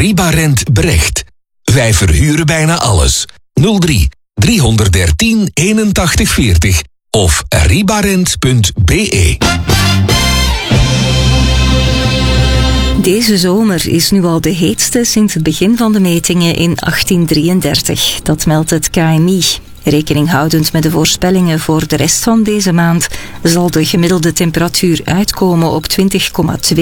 Ribarent Brecht. Wij verhuren bijna alles. 03 313 81 40 of ribarent.be. Deze zomer is nu al de heetste sinds het begin van de metingen in 1833. Dat meldt het KMI. Rekening houdend met de voorspellingen voor de rest van deze maand zal de gemiddelde temperatuur uitkomen op 20,2